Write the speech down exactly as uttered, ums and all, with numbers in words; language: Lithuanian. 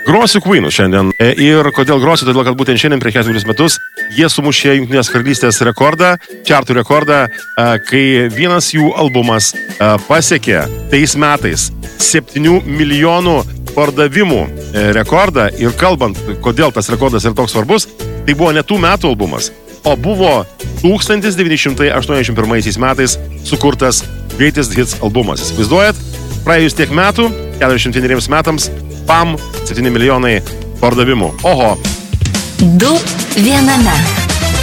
Grosiu Queen'ų šiandien. Ir kodėl grosiu, todėl kad būtent šiandien prieš keturis metus jie sumušė Jungtinės karalystės rekordą, čartų rekordą, kai vienas jų albumas pasiekė tais metais septynių milijonų pardavimų rekordą. Ir kalbant, kodėl tas rekordas yra toks svarbus, tai buvo ne tų metų albumas, o buvo tūkstantis devyni šimtai aštuoniasdešimt pirmaisiais metais sukurtas Greatest Hits albumas. Įsivaizduojat, praėjus tiek metų, keturiasdešimt vieneriems metams, pam, septyni milijonai pardavimų. Oho. Du viename.